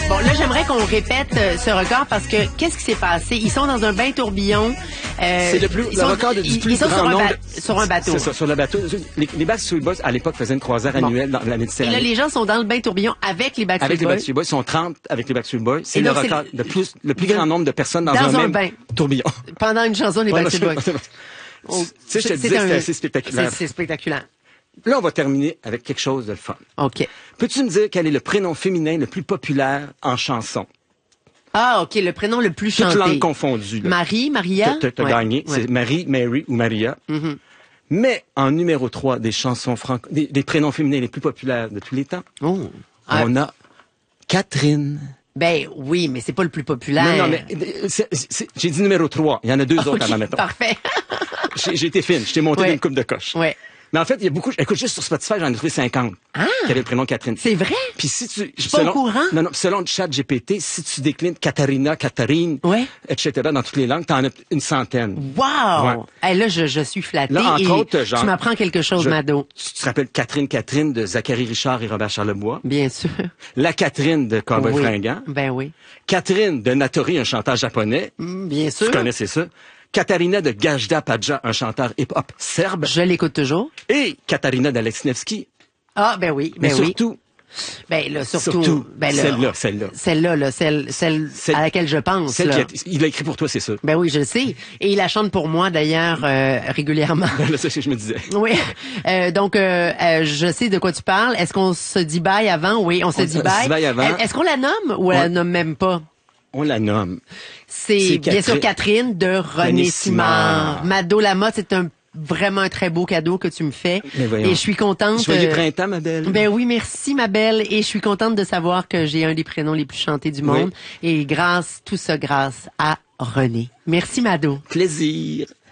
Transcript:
Bon, là, j'aimerais qu'on répète ce record parce que qu'est-ce qui s'est passé? Ils sont dans un bain tourbillon. C'est le record du plus grand nombre. Sur un bateau. C'est ça, sur le bateau. Les Backstreet Boys, à l'époque, faisaient une croisière annuelle dans la Méditerranée. Et là, les gens sont dans le bain tourbillon avec les Backstreet Boys. Avec les Backstreet Boys. Ils sont 30 avec les Backstreet Boys. C'est le record le plus grand nombre de personnes dans un même bain tourbillon. Pendant une chanson des Backstreet Boys. Tu sais, je te disais, c'était assez spectaculaire. C'est spectaculaire. Là, on va terminer avec quelque chose de fun. OK. Peux-tu me dire quel est le prénom féminin le plus populaire en chanson? Ah, OK, le prénom le plus chanté. Toutes langues confondues. Là. Marie, Maria. T'as gagné. Ouais. C'est Marie, Mary ou Maria. Mm-hmm. Mais en numéro 3 des chansons des prénoms féminins les plus populaires de tous les temps, on a Catherine. Ben oui, mais c'est pas le plus populaire. Non, mais j'ai dit numéro 3. Il y en a deux autres avant, mettons. Parfait. J'ai été fine. Je t'ai monté d'une coupe de coche. Ouais. Mais en fait, il y a beaucoup. Écoute, juste sur Spotify, j'en ai trouvé 50. Qui avaient le prénom Catherine. C'est vrai? Puis si tu. Je suis pas au courant. Non, selon le chat GPT, si tu déclines Katharina, Catherine, etc., dans toutes les langues, t'en as une centaine. Wow! Ouais. Hey, là, je suis flattée. Là, entre autres, genre, tu m'apprends quelque chose, Mado. Tu te rappelles Catherine de Zachary Richard et Robert Charlebois? Bien sûr. La Catherine de Cowboy Fringant. Ben oui. Catherine de Natori, un chanteur japonais. Bien sûr. Tu connaissais ça. Katharina de Gajda Padja, un chanteur hip-hop serbe. Je l'écoute toujours. Et Katharina d'Alexnevski. Ah, ben oui, Mais surtout, surtout, celle-là, celle à laquelle je pense. Celle il a écrit pour toi, c'est ça. Ben oui, je le sais. Et il la chante pour moi, d'ailleurs, régulièrement. C'est ce que je me disais. Oui. Donc, je sais de quoi tu parles. Est-ce qu'on se dit bye avant? Oui, on se dit bye avant. Est-ce qu'on la nomme ou on la nomme même pas? On la nomme. C'est bien sûr Catherine de René Simard. Mado Lamotte, c'est vraiment un très beau cadeau que tu me fais. Et je suis contente. Joyeux printemps, ma belle. Ben oui, merci, ma belle. Et je suis contente de savoir que j'ai un des prénoms les plus chantés du monde. Et tout ça grâce à René. Merci, Mado. Plaisir.